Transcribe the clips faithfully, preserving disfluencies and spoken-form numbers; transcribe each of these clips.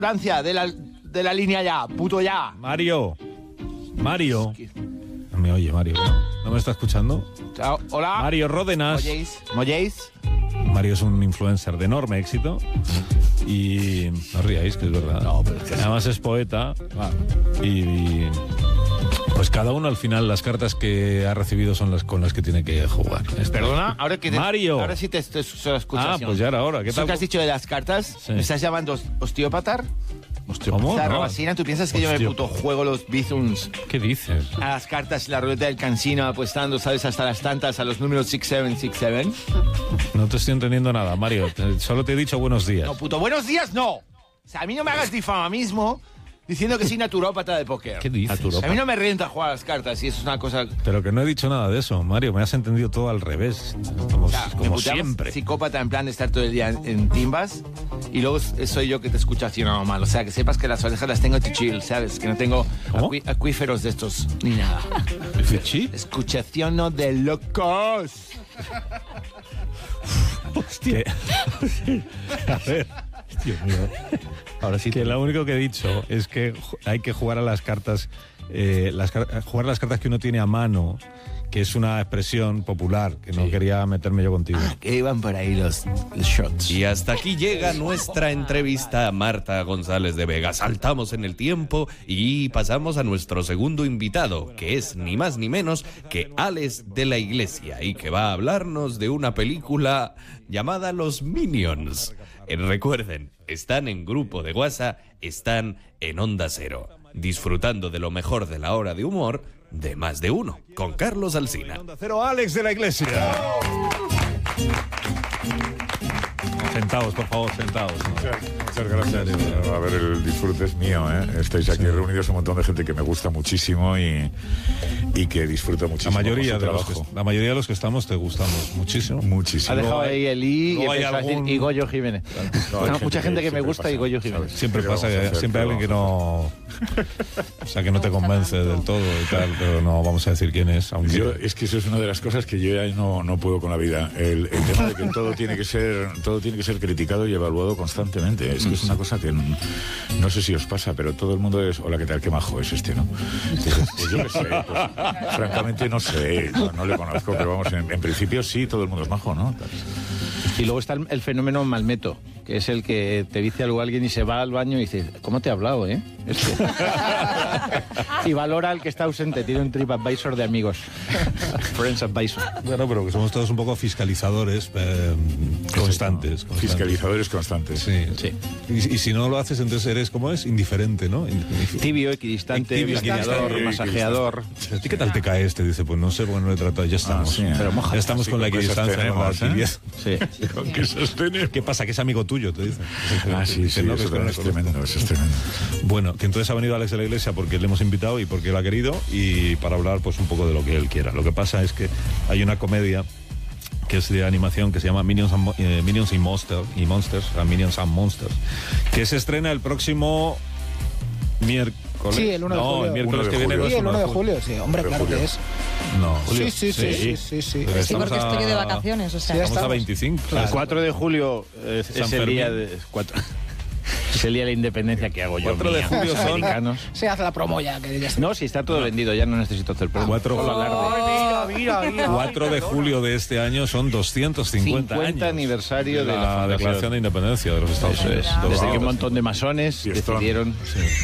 Francia, de la, de la línea ya, puto ya. Mario. Mario. No me oye, Mario. ¿No, ¿No me está escuchando? Chao. Hola. Mario Ródenas. ¿Molléis? ¿Molléis? Mario es un influencer de enorme éxito. Y no os riáis, que es verdad. No, pero es que además es poeta. Y, y pues cada uno al final las cartas que ha recibido son las con las que tiene que jugar. Perdona, ahora que te, Mario. Ahora sí te estoy escuchando. Ah, pues ya era hora. ¿Qué ¿Eso tal? que has dicho de las cartas? Sí. ¿Me estás llamando osteópata? ¿Cómo? Esa No. rabasina, ¿tú piensas que yo me Hostia. puto juego los bizums ¿Qué dices? a las cartas y la ruleta del cansino apostando, sabes, hasta las tantas a los números seis siete seis siete? No te estoy entendiendo nada, Mario. Te- Solo te he dicho buenos días. No, puto, buenos días, no. O sea, a mí no me hagas difama mismo diciendo que soy naturópata de póker. ¿Qué dices? A mí no me renta jugar a las cartas y eso es una cosa... Pero que no he dicho nada de eso, Mario. Me has entendido todo al revés. Como, O sea, me como puteamos siempre. psicópata en plan de estar todo el día en, en timbas y luego soy yo que te escucho así normal. O sea, que sepas que las orejas las tengo to chill, ¿sabes? Que no tengo ¿Cómo? acu- acuíferos de estos ni nada. ¿Sí? Escuchación no de locos. Hostia. A ver. Dios mío. Ahora sí que lo único que he dicho es que ju- hay que jugar a las cartas, eh, las, car- jugar a las cartas que uno tiene a mano, que es una expresión popular, que no quería meterme yo contigo. Ah, que iban por ahí los, los shots. Y hasta aquí llega nuestra entrevista a Marta González de Vega. Saltamos en el tiempo y pasamos a nuestro segundo invitado, que es ni más ni menos que Alex de la Iglesia y que va a hablarnos de una película llamada Los Minions. Eh, recuerden, están en grupo de WhatsApp, están en Onda Cero, disfrutando de lo mejor de la hora de humor de Más de Uno, con Carlos Alsina. Onda Cero, Alex de la Iglesia. Sentaos, por favor, sentaos. Muchas gracias. A ver, el disfrute es mío, ¿eh? Estáis aquí reunidos un montón de gente que me gusta muchísimo y, y que disfruta La muchísimo mayoría, con su de los que, trabajo. la mayoría de los que estamos te gustamos muchísimo. Muchísimo. Ha dejado ahí el I y luego hay empezó a decir algún- y Goyo Jiménez. No, hay No, gente mucha gente que me siempre gusta pasa, y Goyo Jiménez. ¿sabes? Siempre ¿Qué pasa, vamos a que- hacer? siempre ¿Qué alguien que vamos no... O sea, que no te convence del todo y tal, pero no vamos a decir quién es, aunque... Yo, es que eso es una de las cosas que yo ya no, no puedo con la vida. El, el tema de que todo tiene que ser todo tiene que ser criticado y evaluado constantemente. Es que es una cosa que no, no sé si os pasa, pero todo el mundo es, hola, ¿qué tal? Qué majo es este, ¿no? Dices, pues yo qué sé, pues, francamente no sé, no, no le conozco, pero vamos, en, en principio sí, todo el mundo es majo, ¿no? Y luego está el, el fenómeno malmeto, que es el que te dice algo alguien y se va al baño y dice, ¿cómo te he hablado, eh? Este. Y valora al que está ausente, tiene un TripAdvisor de amigos. Friends Advisor. Bueno, pero que somos todos un poco fiscalizadores eh, constantes, constantes. Fiscalizadores constantes. Sí. Sí. Y, y si no lo haces, entonces eres, ¿cómo es? Indiferente, ¿no? Indif- Tibio, equidistante, Tibio, masajeador, equidistante. masajeador. ¿A ti qué tal te cae este? Dice, pues no sé, porque no le he tratado, ya estamos. sí, ¿eh? Pero moja. Ya estamos Sí, con la con que esas equidistancia, ¿no? La tenemos, ¿eh? tibieza. Sí. Con que sostener. ¿Qué pasa? Que es amigo tuyo, te dicen. Ah, sí, sí, Que no, que eso es que no también le es conozco. tremendo, eso es tremendo. Bueno, que entonces ha venido Alex de la Iglesia porque le hemos invitado y porque él ha querido y para hablar pues un poco de lo que él quiera. Lo que pasa es que hay una comedia que es de animación que se llama Minions and, Mo- eh, Minions y Monsters, y Monsters, o sea, Minions and Monsters, que se estrena el próximo miércoles. Sí, el uno de no, julio. el miércoles uno de que viene. julio. no Sí, es el uno de julio, sí, hombre, De claro julio. que es. No, Sí, sí, sí, sí, sí, sí. Pero Sí, estamos porque a- estoy de vacaciones, o sea. Sí, Estamos a estamos. veinticinco. El cuatro de julio es, San es el día Fermín. de... Cuatro, es el día de la independencia que hago yo. cuatro de mía, julio son- americanos. Se hace la promo ya, que ya está. No, si está todo vendido, ya no necesito hacer promo. Cuatro- Solo alarde. Mira, mira, mira. cuatro de julio de este año son doscientos cincuenta cincuenta años aniversario de de la, la fundación. Declaración de Independencia de los Estados Eso Unidos. es. Desde que un doscientos montón de masones Fiestón. decidieron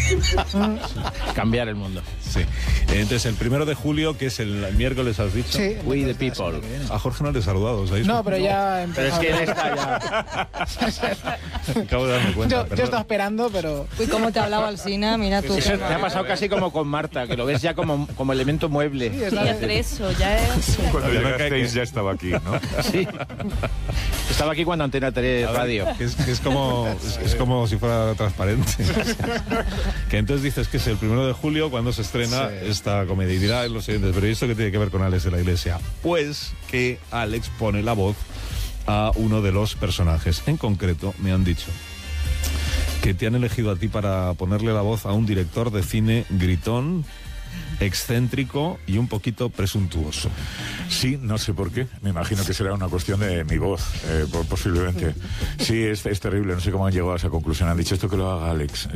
cambiar el mundo. Sí. Entonces, el primero de julio, que es el miércoles, has dicho. Sí. We the people. A Jorge no le he saludado, ¿os dais No, cuenta? pero ya Pero es que él empezó. está ya... Acabo de darme cuenta. Yo, yo perdón. estaba esperando, pero... Uy, cómo te hablaba Alsina, mira tú. Eso qué te ha mal. pasado casi como con Marta, que lo ves ya como, como elemento mueble. Sí, Sí, está bien. hacer eso, ya es... Cuando Ya me cae llegasteis que- ya estaba aquí, ¿no? Sí. Estaba aquí cuando Antena tres Radio. Que es, que es como, es, es como si fuera transparente. Que entonces dices que es el primero de julio cuando se estrena Sí. esta comedia. Y dirán los siguientes, pero ¿y esto qué tiene que ver con Alex de la Iglesia? Pues que Alex pone la voz a uno de los personajes. En concreto, me han dicho que te han elegido a ti para ponerle la voz a un director de cine gritón excéntrico y un poquito presuntuoso. Sí, no sé por qué. Me imagino que será una cuestión de mi voz, eh, posiblemente. Sí, es, es terrible. No sé cómo han llegado a esa conclusión. Han dicho esto que lo haga Alex.